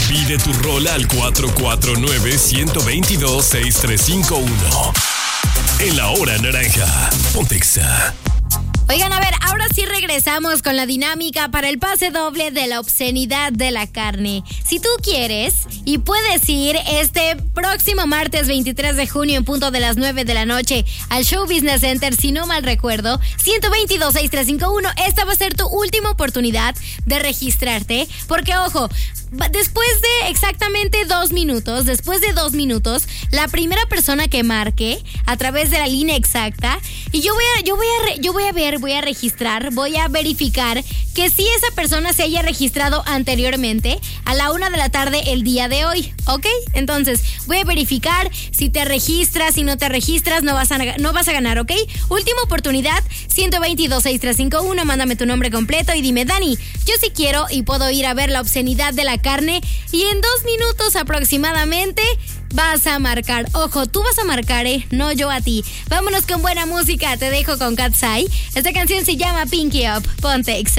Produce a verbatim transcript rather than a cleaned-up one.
Pide tu rola al cuatro cuatro nueve, uno dos dos, seis tres cinco uno. En la hora naranja, ponte Exa. Oigan, a ver, ahora sí regresamos con la dinámica para el pase doble de la obscenidad de la carne. Si tú quieres y puedes ir este próximo martes veintitrés de junio en punto de las nueve de la noche al Show Business Center, si no mal recuerdo, uno dos dos, seis tres cinco uno, esta va a ser tu última oportunidad de registrarte, porque ojo, después de exactamente dos minutos, después de dos minutos, la primera persona que marque a través de la línea exacta, y yo voy a, yo voy a, re, yo voy a ver, voy a registrar, voy a verificar que si esa persona se haya registrado anteriormente a la una de la tarde el día de hoy, ¿ok? Entonces, voy a verificar si te registras, si no te registras, no vas a, no vas a ganar, ¿ok? Última oportunidad, uno dos dos, seis tres cinco uno, mándame tu nombre completo y dime, Dani, yo sí quiero y puedo ir a ver la obscenidad de la carne, y en dos minutos aproximadamente vas a marcar. Ojo, tú vas a marcar, ¿eh? No yo a ti. Vámonos con buena música. Te dejo con Cat's Eye. Esta canción se llama Pinky Up. Ponte Exa.